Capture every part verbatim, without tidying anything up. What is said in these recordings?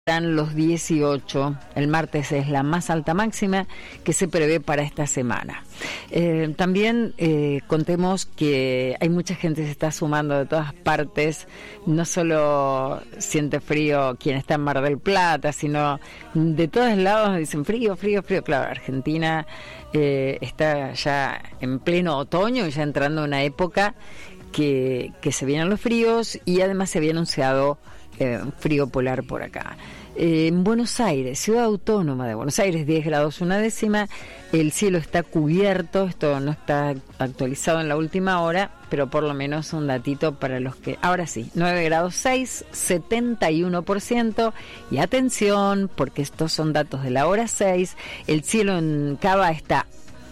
Los dieciocho, el martes es la más alta máxima que se prevé para esta semana. Eh, también eh, contemos que hay mucha gente que se está sumando de todas partes, no solo siente frío quien está en Mar del Plata, sino de todos lados dicen frío, frío, frío. Claro, Argentina eh, está ya en pleno otoño y ya entrando en una época que, que se vienen los fríos y además se había anunciado eh, frío polar por acá. Eh, en Buenos Aires, ciudad autónoma de Buenos Aires, diez grados una décima, el cielo está cubierto, esto no está actualizado en la última hora, pero por lo menos un datito para los que... Ahora sí, nueve grados seis, setenta y uno por ciento, y atención, porque estos son datos de la hora seis, el cielo en Cava está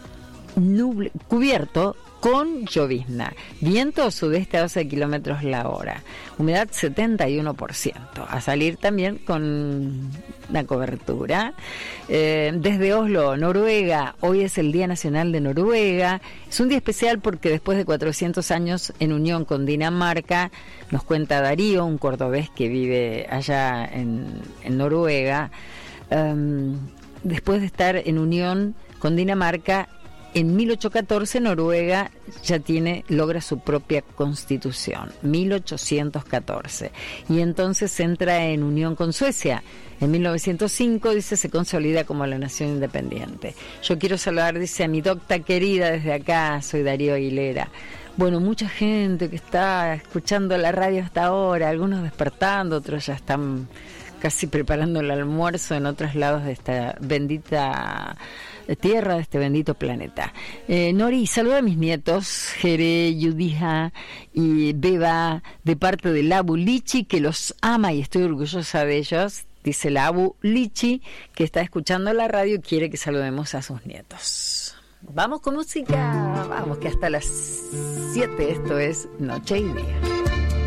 nuble, cubierto con llovizna, viento sudeste a doce kilómetros la hora, humedad setenta y uno por ciento, a salir también con una cobertura. Eh, desde Oslo, Noruega, hoy es el Día Nacional de Noruega, es un día especial porque después de cuatrocientos años en unión con Dinamarca, nos cuenta Darío, un cordobés que vive allá en, en Noruega, um, después de estar en unión con Dinamarca, en mil ochocientos catorce Noruega ya tiene, logra su propia constitución, mil ochocientos catorce, y entonces entra en unión con Suecia. En mil novecientos cinco, dice, se consolida como la nación independiente. Yo quiero saludar, dice, a mi docta querida desde acá, soy Darío Aguilera. Bueno, mucha gente que está escuchando la radio hasta ahora, algunos despertando, otros ya están casi preparando el almuerzo en otros lados de esta bendita tierra, de este bendito planeta. Eh, Nori, saluda a mis nietos, Jere, Yudija y Beba, de parte del Abu Lichi, que los ama y estoy orgullosa de ellos. Dice la Abu Lichi, que está escuchando la radio y quiere que saludemos a sus nietos. Vamos con música, vamos que hasta las siete, esto es Noche y Día.